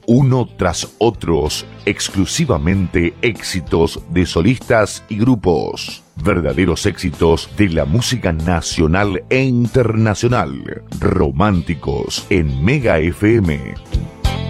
uno tras otros, exclusivamente éxitos de solistas y grupos. Verdaderos éxitos de la música nacional e internacional. Románticos en Mega FM.